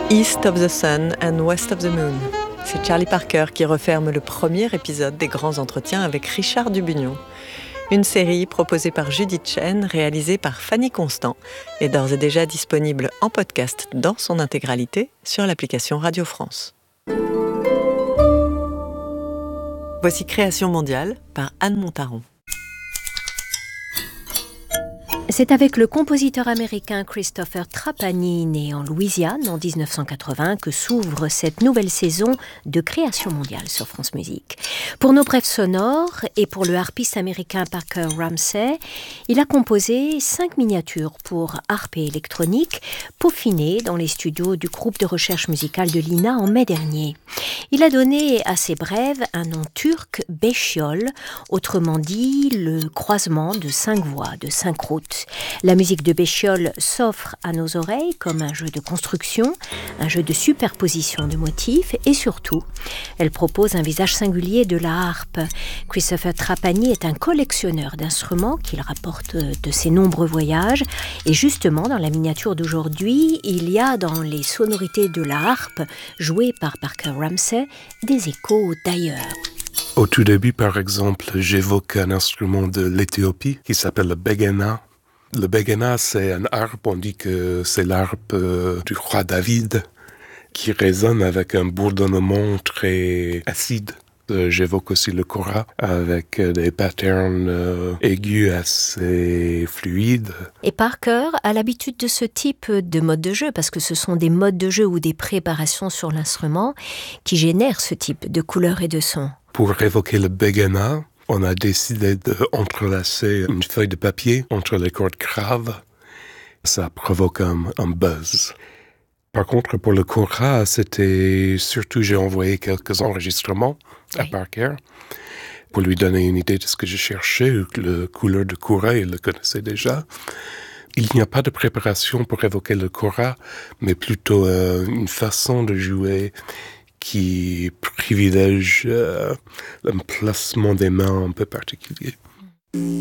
East of the Sun and West of the Moon. C'est Charlie Parker qui referme le premier épisode des grands entretiens avec Richard Dubugnon. Une série proposée par Judith Chen, réalisée par Fanny Constant, est d'ores et déjà disponible en podcast dans son intégralité sur l'application Radio France. Voici Création mondiale par Anne Montaron. C'est avec le compositeur américain Christopher Trapani, né en Louisiane en 1980, que s'ouvre cette nouvelle saison de Création mondiale sur France Musique. Pour nos brèves sonores et pour le harpiste américain Parker Ramsey, il a composé 5 miniatures pour harpe et électronique, peaufinées dans les studios du groupe de recherche musicale de l'INA en mai dernier. Il a donné à ces brèves un nom turc, Beşyol, autrement dit le croisement de 5 voix, de 5 routes. La musique de Beşyol s'offre à nos oreilles comme un jeu de construction, un jeu de superposition de motifs et surtout, elle propose un visage singulier de la harpe. Christopher Trapani est un collectionneur d'instruments qu'il rapporte de ses nombreux voyages et justement dans la miniature d'aujourd'hui, il y a dans les sonorités de la harpe jouée par Parker Ramsey des échos d'ailleurs. Au tout début, par exemple, j'évoque un instrument de l'Éthiopie qui s'appelle le begena. Le begena, c'est une harpe, on dit que c'est l'harpe du roi David, qui résonne avec un bourdonnement très acide. J'évoque aussi le kora avec des patterns aigus assez fluides. Et Parker a l'habitude de ce type de mode de jeu, parce que ce sont des modes de jeu ou des préparations sur l'instrument qui génèrent ce type de couleurs et de sons. Pour évoquer le begena, on a décidé d'entrelacer une feuille de papier entre les cordes graves. Ça provoque un buzz. Par contre, pour le kora, c'était surtout, j'ai envoyé quelques enregistrements à Parker pour lui donner une idée de ce que je cherchais. La couleur de kora, il le connaissait déjà. Il n'y a pas de préparation pour évoquer le kora, mais plutôt une façon de jouer qui privilège un placement des mains un peu particulier.